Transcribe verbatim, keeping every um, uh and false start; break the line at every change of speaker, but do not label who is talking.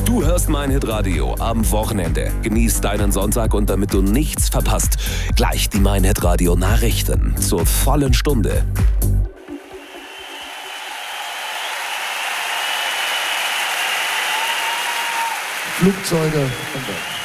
Du hörst mein Hitradio am Wochenende. Genieß deinen Sonntag und damit du nichts verpasst, gleich die mein Hitradio Nachrichten zur vollen Stunde.
Flugzeuge und